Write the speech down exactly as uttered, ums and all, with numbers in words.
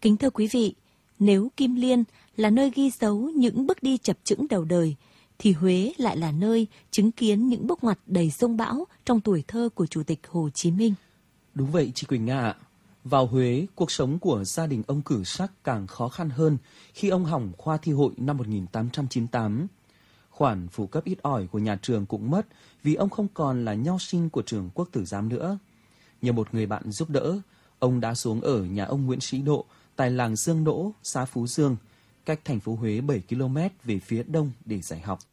Kính thưa quý vị, nếu Kim Liên là nơi ghi dấu những bước đi chập chững đầu đời, thì Huế lại là nơi chứng kiến những bước ngoặt đầy dông bão trong tuổi thơ của Chủ tịch Hồ Chí Minh. Đúng vậy chị Quỳnh Nga ạ. Vào Huế, cuộc sống của gia đình ông Cử Sắc càng khó khăn hơn khi ông hỏng khoa thi hội năm một nghìn tám trăm chín mươi tám. Khoản phụ cấp ít ỏi của nhà trường cũng mất vì ông không còn là nho sinh của trường Quốc tử Giám nữa. Nhờ một người bạn giúp đỡ, ông đã xuống ở nhà ông Nguyễn Sĩ Độ tại làng Dương Nỗ, xã Phú Dương, cách thành phố Huế bảy ki lô mét về phía đông để dạy học.